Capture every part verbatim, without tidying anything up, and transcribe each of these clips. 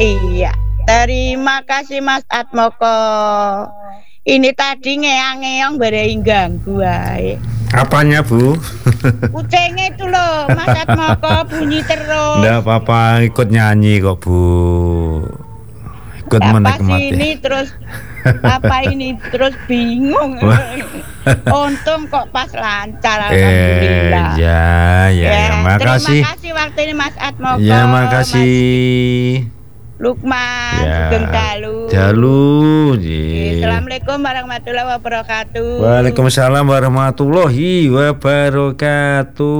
Iya, terima kasih Mas Atmoko. Ini tadi ngeang-ngeong bareng ganggu ae. Apanya, Bu? Kucingnya itu loh, Mas Atmoko bunyi terus. Nggak apa-apa, ikut nyanyi kok, Bu. Ikut apa menikmati. Ini terus apa ini terus bingung. Untung kok pas lancar, alhamdulillah. Eh, ya, ya, ya, makasih. Terima kasih waktu ini Mas Atmoko. Ya, makasih. Lukman, ya, Sugeng Dalu. Dalu. Assalamualaikum warahmatullahi wabarakatuh. Waalaikumsalam warahmatullahi wabarakatuh.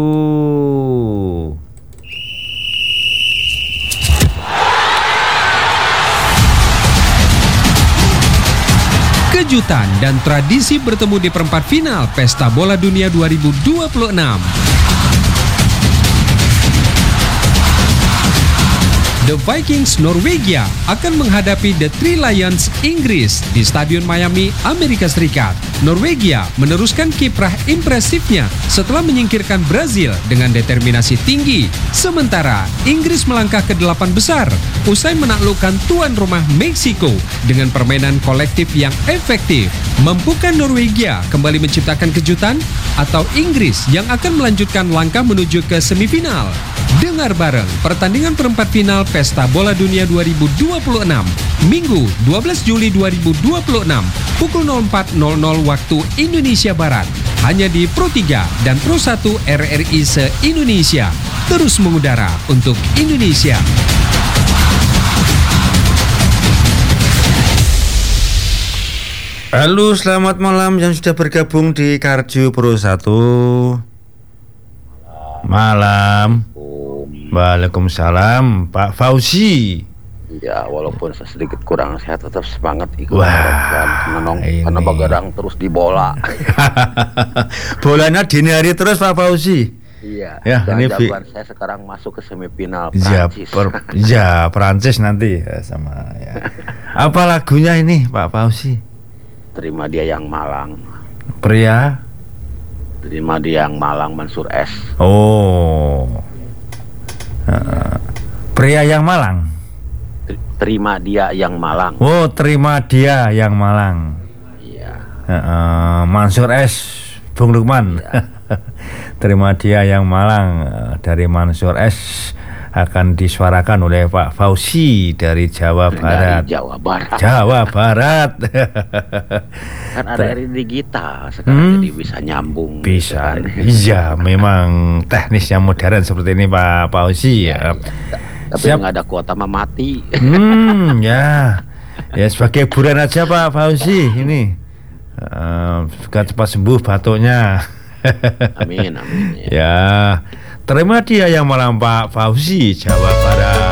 Kejutan dan tradisi bertemu di perempat final Pesta Bola Dunia dua ribu dua puluh enam. The Vikings Norwegia akan menghadapi The Three Lions Inggris di Stadion Miami, Amerika Serikat. Norwegia meneruskan kiprah impresifnya setelah menyingkirkan Brazil dengan determinasi tinggi. Sementara Inggris melangkah ke delapan besar usai menaklukkan tuan rumah Meksiko dengan permainan kolektif yang efektif. Mampukah Norwegia kembali menciptakan kejutan atau Inggris yang akan melanjutkan langkah menuju ke semifinal? Dengar bareng pertandingan perempat final Pesta Bola Dunia dua ribu dua puluh enam, Minggu dua belas Juli dua ribu dua puluh enam, pukul nol empat nol nol waktu Indonesia Barat. Hanya di Pro tiga dan Pro satu R R I se-Indonesia. Terus mengudara untuk Indonesia. Halo, selamat malam yang sudah bergabung di Karju Pro satu. Malam. Waalaikumsalam, Pak Fauzi. Ya, walaupun sedikit kurang sehat, tetap semangat ikut menonton karena begadang terus di bola. Bolanya dini hari terus, Pak Fauzi. Iya. Ya, dan ini jagoan saya sekarang masuk ke semifinal ya, Prancis. per, ya, Prancis nanti ya, sama ya. Apa lagunya ini, Pak Fauzi? Terima Dia Yang Malang. Pria. Terima Dia Yang Malang, Mansur S. Oh. Uh, pria yang Malang. Terima Dia Yang Malang. Oh, terima dia yang Malang. Iya. Uh, uh, Mansur S. Bung Lukman. Ya. Terima Dia Yang Malang uh, dari Mansur S akan disuarakan oleh Pak Fauzi dari Jawa Barat. Dari Jawa Barat. Jawa Barat. Kan ada R D digital sekarang, hmm? Jadi bisa nyambung. Bisa. Gitu kan. Iya, memang teknis yang modern seperti ini Pak Fauzi ya. Ya, ya. Tapi nggak ada kuota mah mati. Hmm, ya. Ya sebagai hiburan aja Pak Fauzi ini. Uh, cepat sembuh batuknya. Amin, amin. Ya. Ya. Terima Dia Yang Malang Pak Fauzi, Jawa Barat.